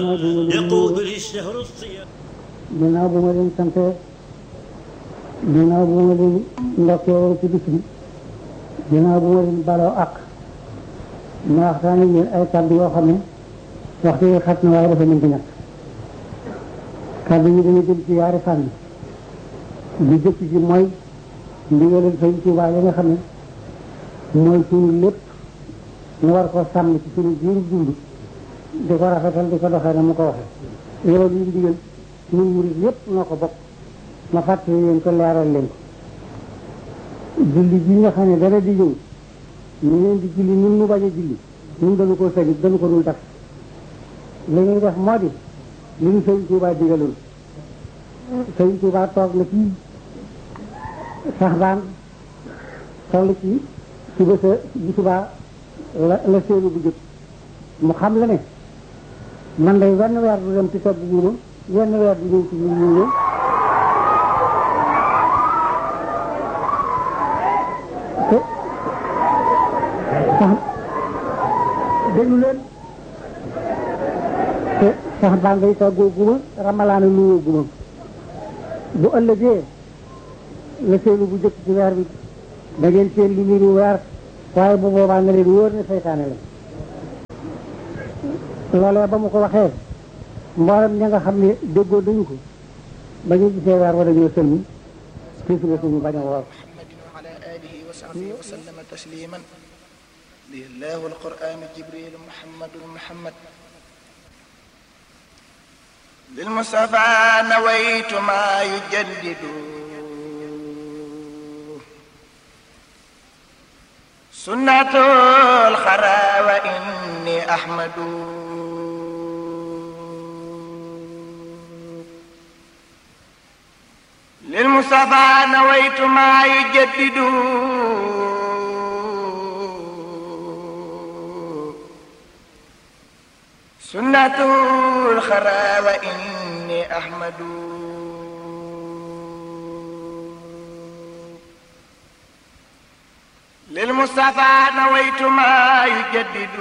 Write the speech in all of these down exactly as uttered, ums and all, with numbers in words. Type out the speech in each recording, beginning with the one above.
يقود الشهر الصيام ginnaaw bu ma leen sante ginnaaw bu ma leen ndokkee ci bis bi ginnaaw bu ma leen baloo ak ma waxtaane yéen ay kàddu yoo xam ne waxtu yi xat na waaye dafa mën di ñàkk kàddu yi dañu jëm ci yaari fànn bi jëkk ji mooy ndigalal Sëriñ Tuubaa yi nga xam ne mooy suñu lépp ñu war ko sàmm ci suñu jiiru dund di ko rafetal di ko doxee na mu ko waxee loolu yi ndigal ñun murid yépp noo ko bokk ma fàttali leen ko leeral leen ko julli bi nga xam ne dara di ñëw ñu leen di julli ñun ñu bañ a julli ñun dañu ko sañit dañu ko dul def li ñuy def moo di li ñu Sëriñ Tuubaa digaloon Sëriñ Tuubaa toog na ci Saxbaan toll ci suba sa bu subaa la la séenu bu jëkk mu xam la ne man day wenn weer du dem ci togg guuma wenn weer du ñëw ci ñu ñu te sax déglu leen te sax baa ngay toggoo guma ramalaana luwoo guma bu ëllëgee la seenu bu jëkk ci weer bi da ngeen seen lu niru weer waaye bu boobaa nga leen wóor ne seytaane la loolee ba mu ko waxee mboolem ña nga xam ne déggoo dañu ko ba ñu gisee weer wa dañoo sëlmi ci suba suñu bañ a woor muhammadin wa ala alihi wa sahbihi wa sallama tasliman lillahu alquran jibril muhammadun muhammad lil mustafa nawaytu ma yujaddidu sunnatul xara wa inni ahmadu lil mustafa nawaytu ma yujaddidu sunnatul xara wa inni ahmadu للمصطفى نويت ما يجدد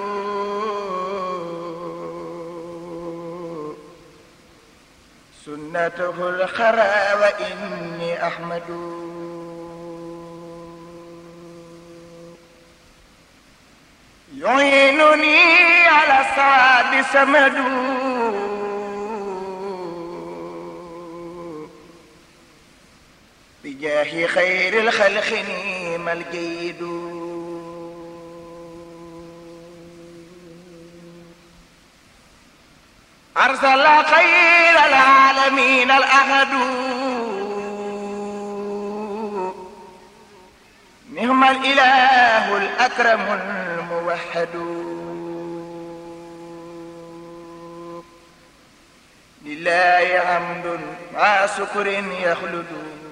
سنته الخرى وإني أحمد يعينني على الصواب سمد بجاه خير الخلق نيم الجيد أرسل خير العالمين الأحد نعم الإله الأكرم الموحد لله حمد مع شكر يخلد